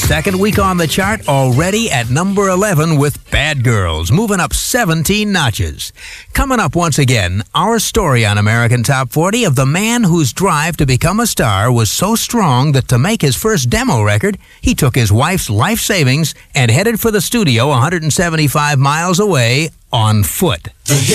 Second week on the chart, already at number 11 with Bad Girls, moving up 17 notches. Coming up once again, our story on American Top 40 of the man whose drive to become a star was so strong that to make his first demo record, he took his wife's life savings and headed for the studio 175 miles away on foot.